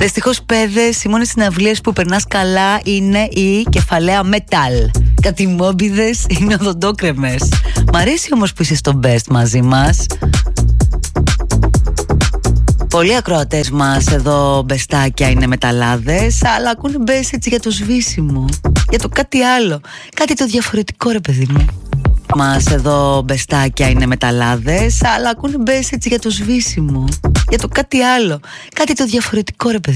Δυστυχώς παιδες, οι μόνες συναυλίες που περνάς καλά είναι η κεφαλαία metal. Κάτι μόμπιδες είναι οδοντόκρεμες. Μ' αρέσει όμως που είσαι στο best μαζί μας. Πολλοί ακροατές μας εδώ μπεστάκια είναι μεταλλάδες, αλλά ακούνε μπες έτσι για το σβήσιμο, για το κάτι άλλο, κάτι το διαφορετικό ρε παιδί μου. Μας εδώ μπεστάκια είναι μεταλλάδες, αλλά ακούνε μπες έτσι για το σβήσιμο, για το κάτι άλλο, κάτι το διαφορετικό ρε παιδί.